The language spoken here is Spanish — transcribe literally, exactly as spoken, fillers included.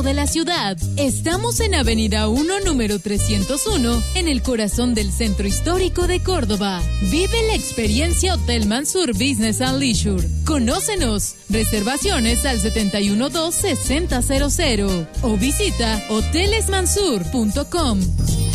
de la ciudad. Estamos en Avenida uno, número trescientos uno, en el corazón del Centro Histórico de Córdoba. Vive la experiencia Hotel Mansur Business and Leisure. Conócenos. Reservaciones al setenta y uno dos, sesenta cero cero o visita hoteles mansur punto com.